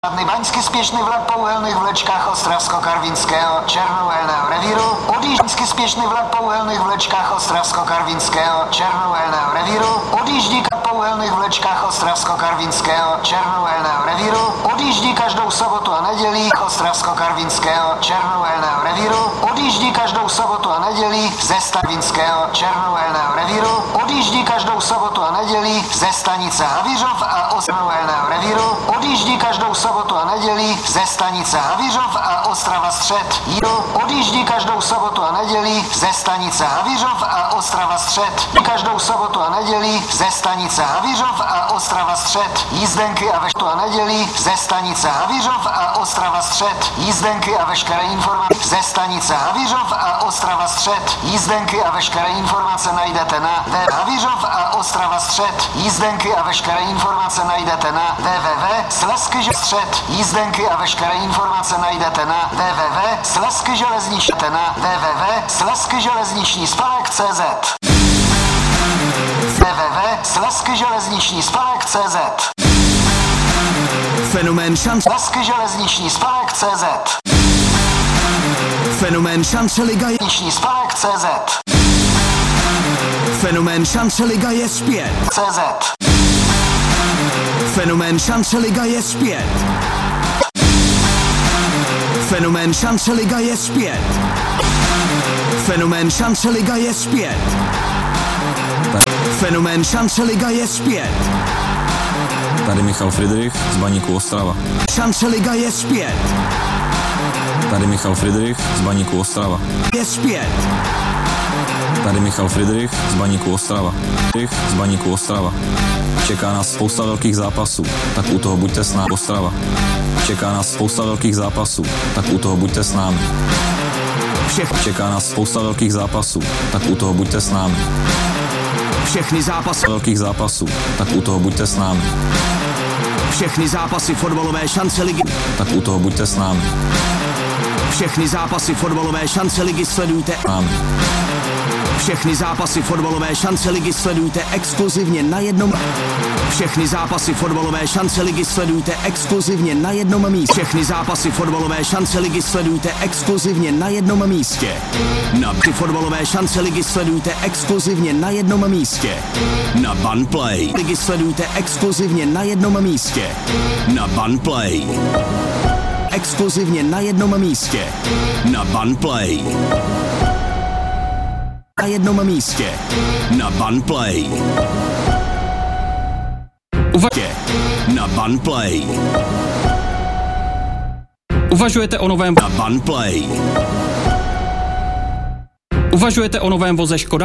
Baňsky Spiešný vlak po uhelných vlečkách Ostravsko-Karvinského černou-uhelného revíru odjíždí Baňsky Spiešný vlak po uhelných vlečkách Ostravsko-Karvinského černou-uhelného revíru odjíždí po uhelných vlečkách Ostravsko-Karvinského černou-uhelného revíru odjíždí každou sobotu a nedělí Ostravsko-Karvinského černou-uhelného revíru odjíždí každou sobotu a nedělí ze Karvinského černou-uhelného revíru odjíždí každou sobotu a nedělí ze stanice Havířov a Černou-uhelného revíru odjíždí každou sobotu a nedělí ze stanice Havířov a Ostrava Střed. Odjíždí každou sobotu a nedělí ze stanice Havířov a Ostrava Střed. Každou sobotu a nedělí ze stanice Havířov a Ostrava Střed. Jízdenky a veškeré a nedělí ze stanice Havířov a Ostrava Střed. Jízdenky a veškeré informace ze stanice Havířov a Ostrava Střed. Jízdenky a veškeré informace najdete na Havířov a Ostrava Střed. Jízdenky a veškeré informace najdete na www.slezskyželezniční. Jízdenky a veškeré informace najdete na www.slezskyželezniční.cz www.slezskyželezniční.cz Fenomén šance Slezskyželezniční.cz Fenomén šance liga je CZ Fenomén šance liga je zpět. CZ Fenomén šance liga je zpět. Fenomén šance liga je zpět. Fenomén šance liga je zpět. Fenomén šance liga je zpět. Tady Michal Friedrich z Baníku Ostrava. Šance liga je zpět. Tady Michal Friedrich z Baníku Ostrava. Je zpět. Tady Michal Friedrich z Baníku Ostrava. Z Baníku Ostrava. Čeká nás spousta velkých zápasů, tak u toho buďte s námi. Ostrava. Čeká nás spousta velkých zápasů, tak u toho buďte s námi. Čeká nás spousta velkých zápasů, tak u toho buďte s námi. Všechny zápasy Velkých zápasů, tak u toho buďte s námi. Všechny zápasy fotbalové šance ligy. Tak u toho buďte s námi. Všechny zápasy fotbalové šance ligy sledujte. Námi. Všechny zápasy fotbalové šance ligy sledujte exkluzivně na jednom. Všechny zápasy fotbalové šance ligy sledujte exkluzivně na jednom místě. Všechny zápasy fotbalové šance ligy sledujte exkluzivně na jednom místě. Na fotbalové šance ligy sledujte exkluzivně na jednom místě. Na Banplay ligy sledujte exkluzivně na jednom místě. Na Banplay. Exkluzivně na jednom místě. Na Banplay. Na jednom místě. Na Banplay. Na Banplay. Uvažujete o novém Na Banplay. Uvažujete o novém voze Škoda?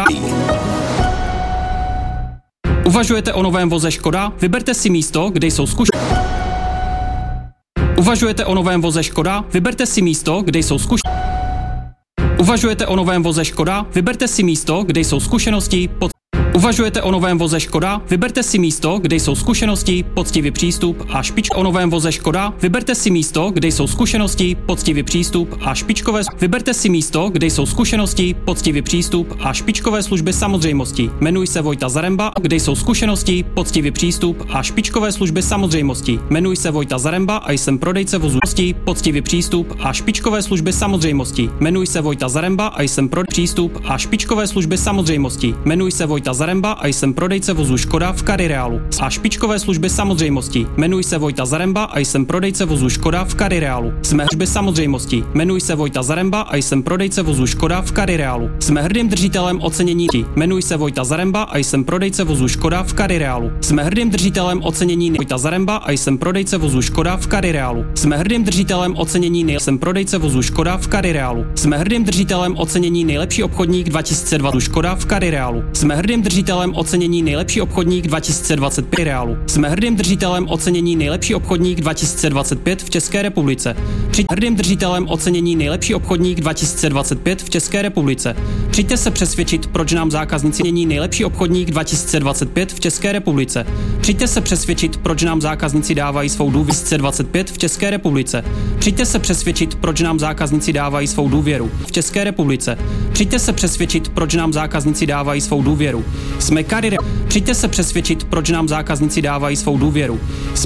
Uvažujete o novém voze Škoda? Vyberte si místo, kde jsou zkušenosti. Uvažujete o novém voze Škoda? Vyberte si místo, kde jsou zkušenosti. Uvažujete o novém voze Škoda? Vyberte si místo, kde jsou zkušenosti. Uvažujete o novém voze Škoda? Vyberte si místo, kde jsou zkušenosti, poctivý přístup a o novém voze Škoda? Vyberte si místo, kde jsou zkušenosti, poctivý přístup a špičkové. Vyberte si místo, kde jsou zkušenosti, poctivý přístup a špičkové služby samozřejmosti. Jmenuji se Vojta Zaremba, kde jsou zkušenosti, poctivý přístup a špičkové služby samozřejmosti. Jmenuji se Vojta Zaremba a jsem prodejce vozů. Poctivý přístup a špičkové služby samozřejmosti. Jmenuji se Vojta Zaremba a jsem prodejce přístup a špičkové služby samozřejmosti. Jmenuji se Vojta Zaremba a jsem prodejce vozů Škoda v Karireálu a špičkové služby samozřejmosti. Jmenuji se Vojta Zaremba a jsem prodejce vozů Škoda v Karireálu. Jsme služby samozřejmosti. Jmenuji se Vojta Zaremba a jsem prodejce vozů Škoda v Karireálu. Jsme hrdým držitelem ocenění. Jmenuji se Vojta Zaremba a jsem prodejce vozů Škoda v Karireálu. Jsme hrdým držitelem ocenění Vojta Zaremba a jsem prodejce vozů Škoda v Karireálu. Jsme hrdým držitelem ocenění jsem prodejce vozů Škoda v Karireálu. Jsme hrdým držitelem ocenění nejlepší obchodník 2020 Škoda v Karireálu. Jsme hrdým držitelem ocenění nejlepší obchodník 2025 Reálu. Jsme hrdým držitelem ocenění nejlepší obchodník 2025 v České republice. Hrdým držitelem ocenění nejlepší obchodník 2025 v České republice. Přijďte se přesvědčit, proč nám zákazníci ocenění nejlepší obchodník 2025 v České republice. Přijďte se přesvědčit, proč nám zákazníci dávají svou důvěru 2025 v České republice. Přijďte se přesvědčit, proč nám zákazníci dávají svou důvěru v České republice. Přijďte se přesvědčit, proč nám zákazníci dávají svou důvěru. Jsme Karireálu. Přijďte se přesvědčit, proč nám zákazníci dávají svou důvěru.